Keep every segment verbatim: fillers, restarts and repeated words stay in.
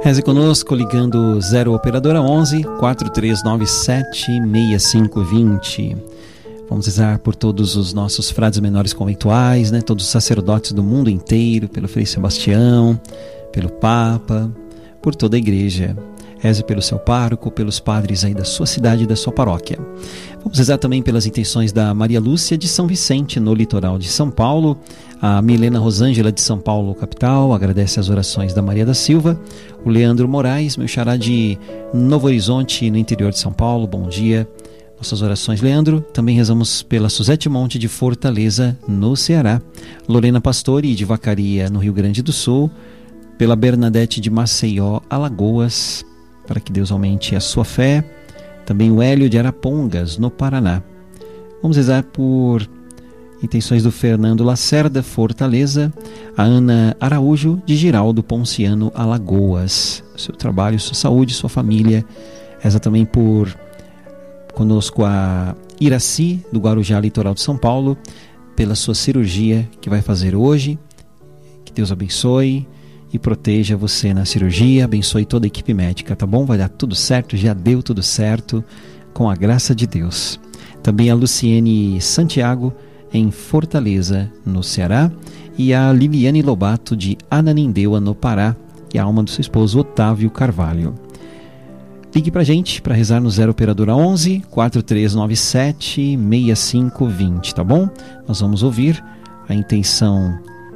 Reze conosco ligando zero operadora onze, quatro três nove sete, seis cinco dois zero. Vamos rezar por todos os nossos frades menores conventuais, né? Todos os sacerdotes do mundo inteiro, pelo Frei Sebastião, pelo Papa, por toda a igreja. Reze pelo seu pároco, pelos padres aí da sua cidade e da sua paróquia. Vamos rezar também pelas intenções da Maria Lúcia de São Vicente, no litoral de São Paulo. A Milena Rosângela de São Paulo, capital, agradece as orações da Maria da Silva. O Leandro Moraes, meu xará de Novo Horizonte, no interior de São Paulo, bom dia. Nossas orações, Leandro. Também rezamos pela Suzete Monte de Fortaleza, no Ceará. Lorena Pastore de Vacaria, no Rio Grande do Sul. Pela Bernadette de Maceió, Alagoas, para que Deus aumente a sua fé. Também o Hélio de Arapongas, no Paraná. Vamos rezar por intenções do Fernando Lacerda, Fortaleza. A Ana Araújo de Giraldo Ponciano, Alagoas. Seu trabalho, sua saúde, sua família. Reza também por conosco a Iraci, do Guarujá, litoral de São Paulo, pela sua cirurgia que vai fazer hoje. Que Deus abençoe e proteja você na cirurgia, abençoe toda a equipe médica, tá bom? Vai dar tudo certo, já deu tudo certo, com a graça de Deus. Também a Luciene Santiago, em Fortaleza, no Ceará, e a Liliane Lobato, de Ananindeua, no Pará, e a alma do seu esposo, Otávio Carvalho. Ligue pra gente, para rezar no zero operadora onze, quatro três nove sete, seis cinco dois zero, tá bom? Nós vamos ouvir a intenção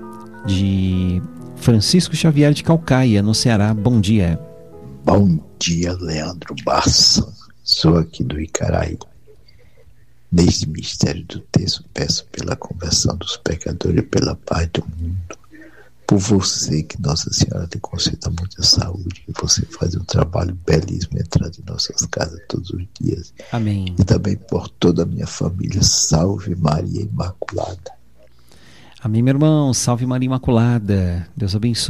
de Francisco Xavier de Calcaia, no Ceará. Bom dia. Bom dia, Leandro Barça. Sou aqui do Icaraí. Neste mistério do texto, peço pela conversão dos pecadores e pela paz do mundo. Por você, que Nossa Senhora lhe conceda muita saúde, que você faz um trabalho belíssimo, entrando em nossas casas todos os dias. Amém. E também por toda a minha família. Salve Maria Imaculada. Amém, meu irmão. Salve Maria Imaculada. Deus abençoe.